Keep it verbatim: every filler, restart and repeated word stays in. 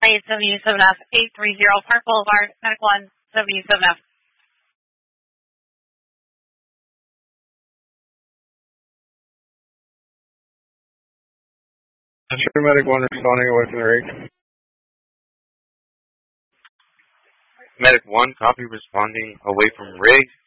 eight seven seven F, eight three zero Park Boulevard, Medic one seventy-seven F. Sure, Medic one responding away from the rig. Medic one, copy, responding away from rig.